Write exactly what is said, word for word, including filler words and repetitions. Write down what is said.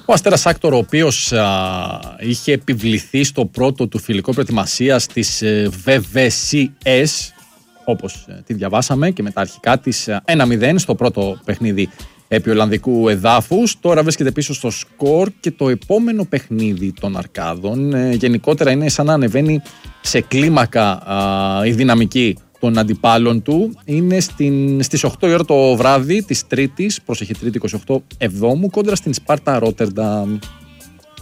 Ο Αστέρας Άκτορ, ο οποίος α, είχε επιβληθεί στο πρώτο του φιλικό προετοιμασίας της ε, βι βι σι ες, όπως ε, τη διαβάσαμε και με τα αρχικά της ε, ένα μηδέν στο πρώτο παιχνίδι επί Ολλανδικού εδάφους, τώρα βρίσκεται πίσω στο σκορ και το επόμενο παιχνίδι των Αρκάδων ε, γενικότερα είναι σαν να ανεβαίνει σε κλίμακα α, η δυναμική των αντιπάλων του. Είναι στην, στις οκτώ η ώρα το βράδυ της Τρίτης, προσεχή Τρίτη είκοσι οκτώ Εβδόμου, κόντρα στην Σπάρτα Ρότερνταμ.